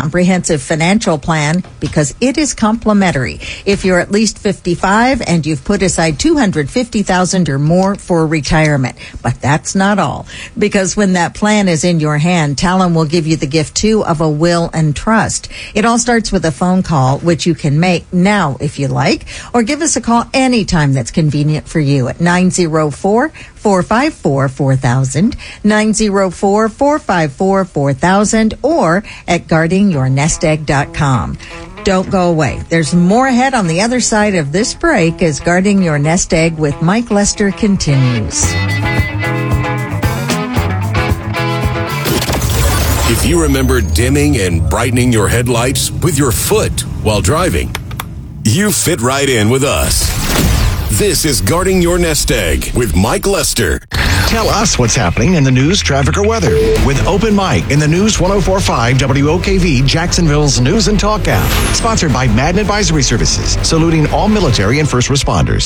comprehensive financial plan because it is complimentary. If you're at least 55 and you've put aside $250,000 or more for retirement. But that's not all, because when that plan is in your hand, Talon will give you the gift too of a will and trust. It all starts with a phone call, which you can make now if you like, or give us a call anytime that's convenient for you at 904-454-4000, 904-454-4000, or at guardingyournestegg.com. Don't go away. There's more ahead on the other side of this break as Guarding Your Nest Egg with Mike Lester continues. If you remember dimming and brightening your headlights with your foot while driving, you fit right in with us. This is Guarding Your Nest Egg with Mike Lester. Tell us what's happening in the news, traffic, or weather with Open Mic in the News 104.5 WOKV, Jacksonville's News and Talk app. Sponsored by Madden Advisory Services, saluting all military and first responders.